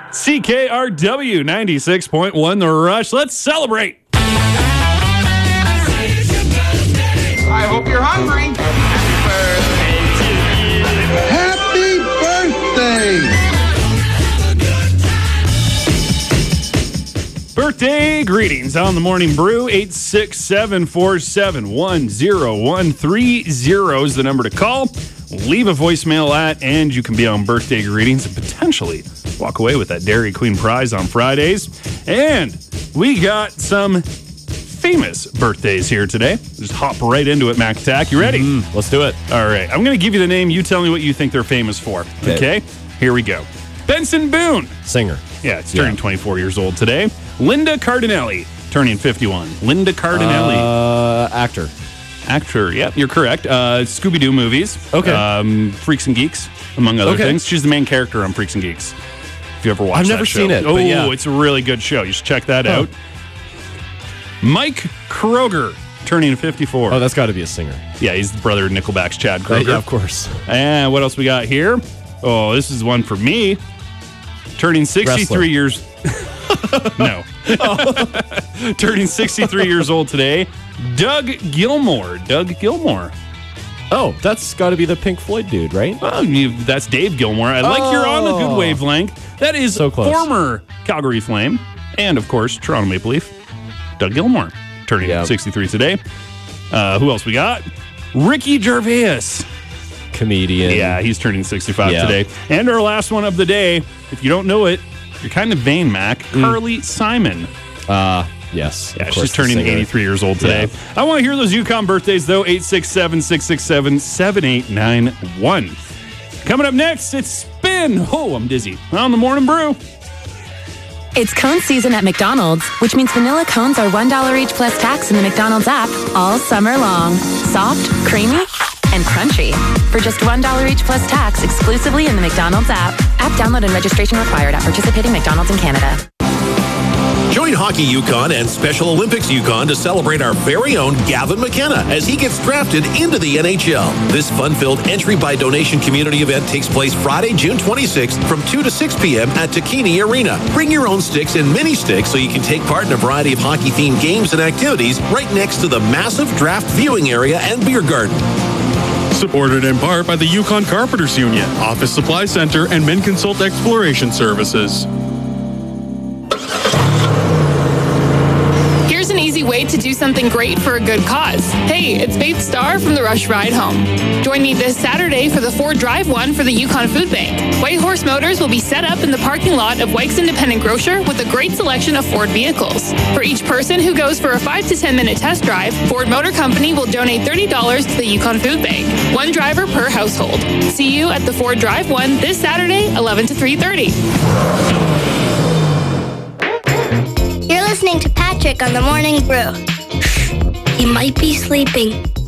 CKRW 96.1 The Rush. Let's celebrate. I hope you're hungry. Happy birthday! Birthday greetings on the Morning Brew. 867-471-0130 is the number to call. Leave a voicemail at, and you can be on birthday greetings and potentially walk away with that Dairy Queen prize on Fridays. And we got some famous birthdays here today. Just hop right into it, Mac Attack. You ready? Let's do it. All right. I'm going to give you the name. You tell me what you think they're famous for. Okay? Here we go. Benson Boone. Singer. Yeah, it's turning 24 years old today. Linda Cardinelli, turning 51. Linda Cardinelli. Actor. Actor, yep, you're correct. Scooby-Doo movies. Okay. Freaks and Geeks, among other things. She's the main character on Freaks and Geeks. If you ever watched that show. I've never seen it. Oh, yeah. It's a really good show. You should check that out. Mike Kroger, turning 54. Oh, that's got to be a singer. Yeah, he's the brother of Nickelback's Chad Kroger. Yeah, of course. And what else we got here? Oh, this is one for me. Turning 63 Wrestler. years... No. Turning 63 years old today, Doug Gilmour. Doug Gilmour. Oh, that's got to be the Pink Floyd dude, right? Well, that's Dave Gilmour. I like you're on a good wavelength. That is So close. former Calgary Flame and, of course, Toronto Maple Leaf, Doug Gilmour, turning 63 today. Who else we got? Ricky Gervais. Comedian. Yeah, he's turning 65 today. And our last one of the day, if you don't know it, you're kind of vain, Mac. Carly Simon. Yes. Yeah, she's turning 83 years old today. Yeah. I want to hear those Yukon birthdays, though. 867-667-7891. Coming up next, it's Spin. Oh, I'm dizzy. On the Morning Brew. It's cone season at McDonald's, which means vanilla cones are $1 each plus tax in the McDonald's app all summer long. Soft, creamy, and crunchy. For just $1 each plus tax exclusively in the McDonald's app. App download and registration required at participating McDonald's in Canada. Join Hockey Yukon and Special Olympics Yukon to celebrate our very own Gavin McKenna as he gets drafted into the NHL. This fun-filled entry-by-donation community event takes place Friday, June 26th from 2 to 6 p.m. at Takini Arena. Bring your own sticks and mini sticks so you can take part in a variety of hockey-themed games and activities right next to the massive draft viewing area and beer garden. Supported in part by the Yukon Carpenters Union, Office Supply Center, and Men Consult Exploration Services. Here's an easy way to do something great for a good cause. Hey, it's Faith Starr from the Rush Ride Home. Join me this Saturday for the Ford Drive One for the Yukon Food Bank. White Horse Motors will be set up in the parking lot of Wykes Independent Grocer with a great selection of Ford vehicles. For each person who goes for a 5 to 10 minute test drive, Ford Motor Company will donate $30 to the Yukon Food Bank. One driver per household. See you at the Ford Drive One this Saturday, 11 to 3:30. You're listening to Patrick on the Morning Brew. He might be sleeping.